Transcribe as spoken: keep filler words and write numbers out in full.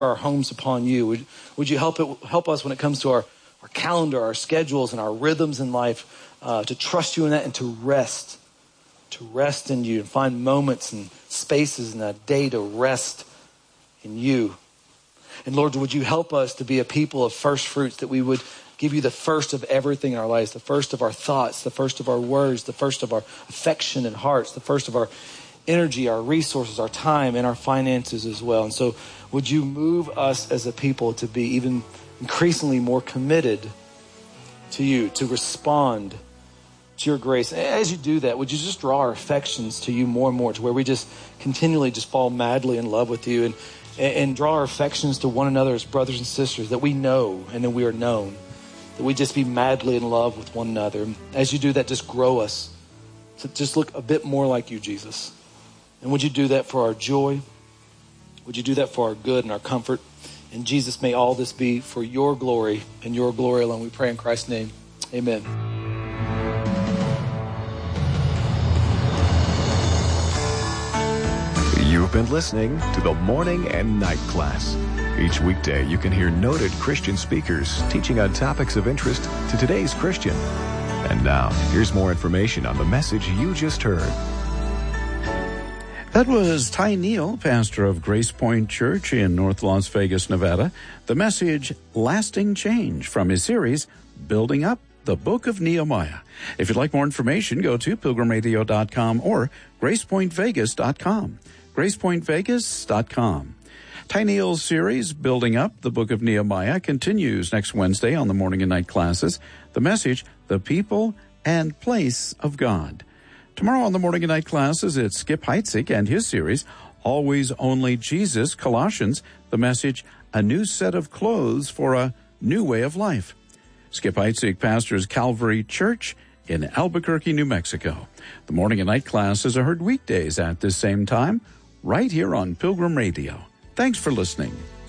our homes upon you. Would, would you help it, help us when it comes to our, our calendar, our schedules, and our rhythms in life, uh, to trust you in that and to rest, to rest in you and find moments and spaces in that day to rest in you. And Lord, would you help us to be a people of first fruits, that we would give you the first of everything in our lives, the first of our thoughts, the first of our words, the first of our affection and hearts, the first of our energy, our resources, our time, and our finances as well. And so would you move us as a people to be even increasingly more committed to you, to respond to your grace. As you do that, would you just draw our affections to you more and more, to where we just continually just fall madly in love with you, and, and draw our affections to one another as brothers and sisters, that we know and that we are known, that we just be madly in love with one another. And as you do that, just grow us to just look a bit more like you, Jesus. And would you do that for our joy? Would you do that for our good and our comfort? And Jesus, may all this be for your glory and your glory alone. We pray in Christ's name. Amen. You've been listening to the Morning and Night Class. Each weekday, you can hear noted Christian speakers teaching on topics of interest to today's Christian. And now, here's more information on the message you just heard. That was Ty Neal, pastor of Grace Point Church in North Las Vegas, Nevada. The message, Lasting Change, from his series, Building Up the Book of Nehemiah. If you'd like more information, go to pilgrim radio dot com or grace point vegas dot com. grace point vegas dot com. Ty Neal's series, Building Up the Book of Nehemiah, continues next Wednesday on the morning and night classes. The message, The People and Place of God. Tomorrow on the morning and night classes, it's Skip Heitzig and his series, Always Only Jesus, Colossians, the message, A New Set of Clothes for a New Way of Life. Skip Heitzig pastors Calvary Church in Albuquerque, New Mexico. The morning and night classes are heard weekdays at this same time, right here on Pilgrim Radio. Thanks for listening.